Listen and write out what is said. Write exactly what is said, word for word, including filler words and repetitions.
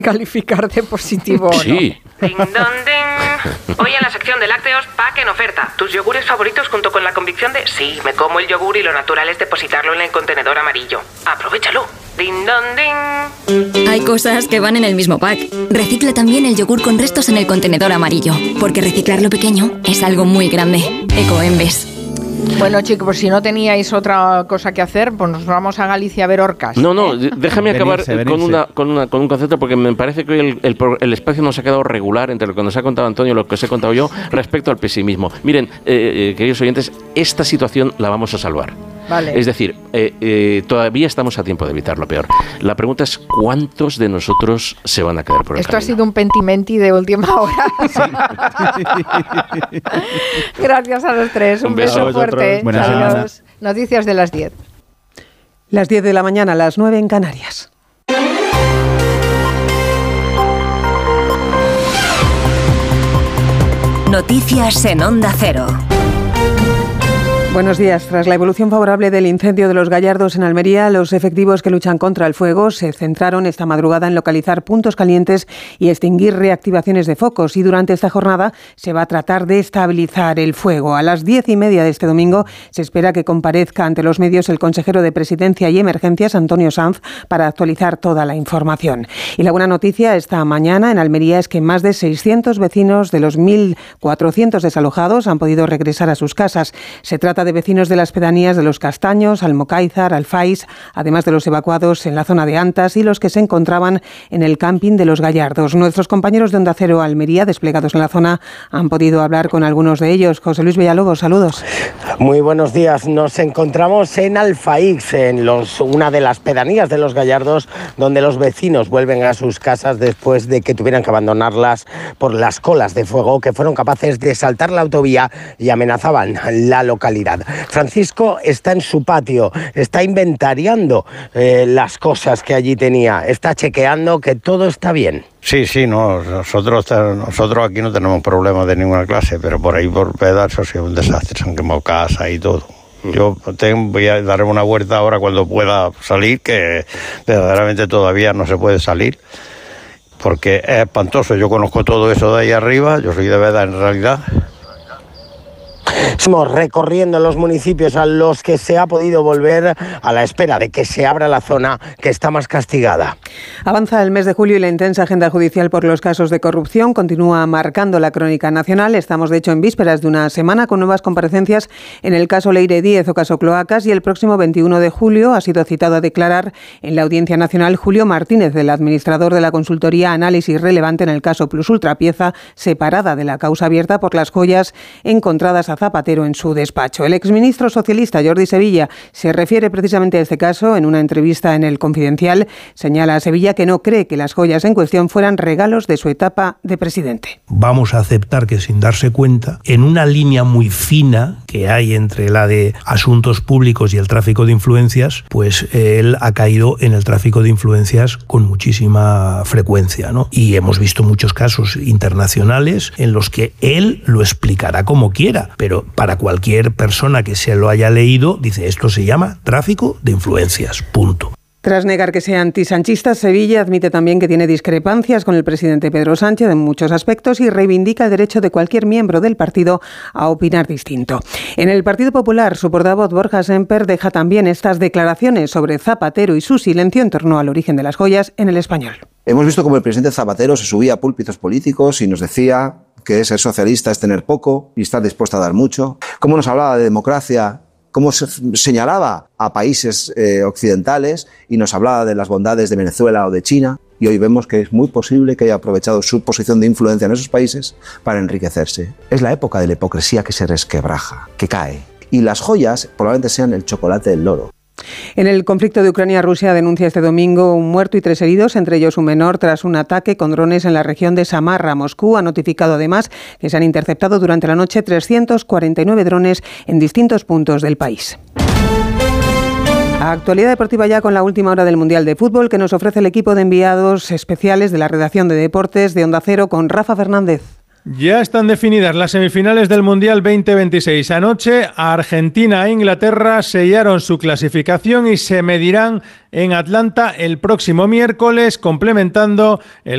calificar de positivo o no. Sí. Ding dong ding. Hoy en la sección de lácteos, pack en oferta. Tus yogures favoritos junto con la convicción de sí, me como el yogur y lo natural es depositarlo en el contenedor amarillo. Aprovechalo. Ding dong ding. Hay cosas que van en el mismo pack. Recicla también el yogur con restos en el contenedor amarillo, porque reciclar lo pequeño es algo muy grande. Ecoembes. Bueno, chicos, pues si no teníais otra cosa que hacer, pues nos vamos a Galicia a ver orcas. No, no, déjame acabar venirse, venirse. Con, una, con, una, con un concepto, porque me parece que hoy el, el, el espacio nos ha quedado regular entre lo que nos ha contado Antonio y lo que os he contado yo respecto al pesimismo. Miren, eh, eh, queridos oyentes, esta situación la vamos a salvar. Vale. Es decir, eh, eh, todavía estamos a tiempo de evitar lo peor. La pregunta es ¿cuántos de nosotros se van a quedar por el Esto camino? ha sido un pentimenti de última hora. Gracias a los tres. Un, un beso, beso fuerte. Buenas Adiós. Noticias de las diez. Las diez de la mañana, las nueve en Canarias. Noticias en Onda Cero. Buenos días. Tras la evolución favorable del incendio de los Gallardos en Almería, los efectivos que luchan contra el fuego se centraron esta madrugada en localizar puntos calientes y extinguir reactivaciones de focos. Y durante esta jornada se va a tratar de estabilizar el fuego. A las diez y media de este domingo se espera que comparezca ante los medios el consejero de Presidencia y Emergencias, Antonio Sanz, para actualizar toda la información. Y la buena noticia esta mañana en Almería es que más de seiscientos vecinos de los mil cuatrocientos desalojados han podido regresar a sus casas. Se trata de vecinos de las pedanías de Los Castaños, Almocáizar, Alfais, además de los evacuados en la zona de Antas y los que se encontraban en el camping de Los Gallardos. Nuestros compañeros de Onda Cero Almería, desplegados en la zona, han podido hablar con algunos de ellos. José Luis Villalobos, saludos. Muy buenos días. Nos encontramos en Alfais, en los, una de las pedanías de Los Gallardos, donde los vecinos vuelven a sus casas después de que tuvieran que abandonarlas por las colas de fuego que fueron capaces de saltar la autovía y amenazaban la localidad. Francisco está en su patio, está inventariando eh, las cosas que allí tenía, está chequeando que todo está bien. Sí, sí, no, nosotros, nosotros aquí no tenemos problemas de ninguna clase, pero por ahí por pedazos sí es un desastre, se han quemado casa y todo. Yo tengo, voy a dar una vuelta ahora cuando pueda salir, que verdaderamente todavía no se puede salir, porque es espantoso. Yo conozco todo eso de ahí arriba, yo soy de Veda en realidad. Estamos recorriendo los municipios a los que se ha podido volver a la espera de que se abra la zona que está más castigada. Avanza el mes de julio y la intensa agenda judicial por los casos de corrupción continúa marcando la crónica nacional. Estamos, de hecho, en vísperas de una semana con nuevas comparecencias en el caso Leire Díez o caso Cloacas, y el próximo veintiuno de julio ha sido citado a declarar en la Audiencia Nacional Julio Martínez, el administrador de la consultoría Análisis Relevante en el caso Plus Ultra, pieza separada de la causa abierta por las joyas encontradas a Zapatero en su despacho. El exministro socialista Jordi Sevilla se refiere precisamente a este caso en una entrevista en El Confidencial. Señala a Sevilla que no cree que las joyas en cuestión fueran regalos de su etapa de presidente. Vamos a aceptar que, sin darse cuenta, en una línea muy fina que hay entre la de asuntos públicos y el tráfico de influencias, pues él ha caído en el tráfico de influencias con muchísima frecuencia, ¿no? Y hemos visto muchos casos internacionales en los que él lo explicará como quiera, pero para cualquier persona que se lo haya leído, dice, esto se llama tráfico de influencias, punto. Tras negar que sea antisanchista, Sevilla admite también que tiene discrepancias con el presidente Pedro Sánchez en muchos aspectos y reivindica el derecho de cualquier miembro del partido a opinar distinto. En el Partido Popular, su portavoz Borja Semper deja también estas declaraciones sobre Zapatero y su silencio en torno al origen de las joyas en El Español. Hemos visto cómo el presidente Zapatero se subía a púlpitos políticos y nos decía que ser socialista es tener poco y estar dispuesto a dar mucho. Cómo nos hablaba de democracia, cómo se señalaba a países eh, occidentales y nos hablaba de las bondades de Venezuela o de China. Y hoy vemos que es muy posible que haya aprovechado su posición de influencia en esos países para enriquecerse. Es la época de la hipocresía que se resquebraja, que cae. Y las joyas probablemente sean el chocolate del loro. En el conflicto de Ucrania, Rusia denuncia este domingo un muerto y tres heridos, entre ellos un menor, tras un ataque con drones en la región de Samarra. Moscú ha notificado además que se han interceptado durante la noche trescientos cuarenta y nueve drones en distintos puntos del país. Actualidad deportiva ya con la última hora del Mundial de Fútbol que nos ofrece el equipo de enviados especiales de la redacción de deportes de Onda Cero con Rafa Fernández. Ya están definidas las semifinales del Mundial veinte veintiséis. Anoche, Argentina e Inglaterra sellaron su clasificación y se medirán en Atlanta el próximo miércoles, complementando el